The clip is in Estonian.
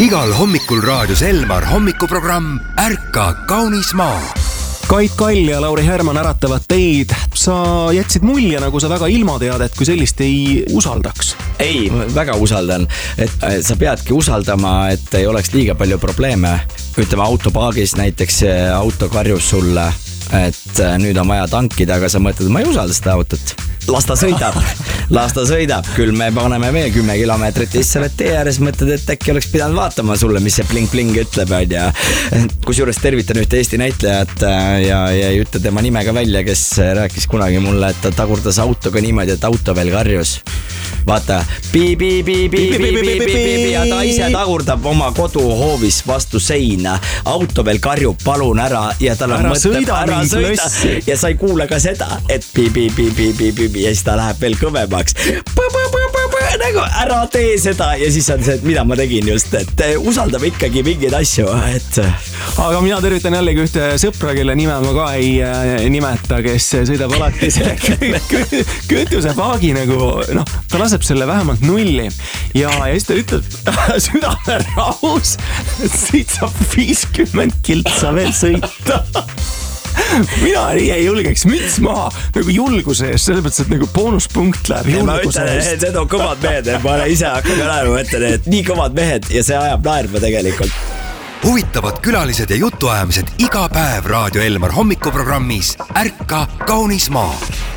Igal hommikul raadios Elmar hommikuprogramm Ärka kaunis maa. Kait Kall ja Lauri Härman äratavad teid. Sa jätsid mulje, nagu sa väga ilmateadet kui sellist ei usaldaks. Ei, väga usaldan. Et sa peadki usaldama, et ei oleks liiga palju probleeme. Ütleme autopaagis näiteks auto karjus sulle, et nüüd on vaja tankida, aga sa mõtled, ma ei usalda seda autot. Las ta sõidab. Küll me paneme veel 10 kilomeetrit ja siis sa oled tee ääres, mõtled, et äkki oleks pidanud vaatama sulle, mis see pling-pling ütleb. Kusjuures tervitan ühte Eesti näitlejat ja ei ütle tema nimega välja, kes rääkis kunagi mulle, et ta tagurdas autoga niimoodi, et auto veel karjus. Vaata, ja ta ise tagurdab oma koduhoovis vastu seina. Auto veel karjub, palun ära ja tal on mõtleb, ära sõida. Ja sa ei kuule ka seda, et ja siis ta läheb veel kõvemaks. Nagu ära tee seda ja siis on see, et mida ma tegin just, et usaldab ikkagi mingeid asju. Aga mina tervitan jällegi ühte sõpra, kelle nime ma ka ei nimeta, kes sõidab alati selle kütusepaagi nagu, ta laseb selle vähemalt nulli ja siis ta ütleb südame rahus, et siit saab 50 kiltsa veel sõita. Mina ei julgeks müts maha nagu julguse eest, selles mõttes, et nagu boonuspunkt läheb julguse eest. Ma ütlen, et need on kõvad mehed, ma ise hakkan ka naerma, ütlen, et nii kõvad mehed ja see ajab naerma tegelikult. Huvitavad külalised ja jutuajamised iga päev Raadio Elmar hommikuprogrammis Ärka kaunis maa.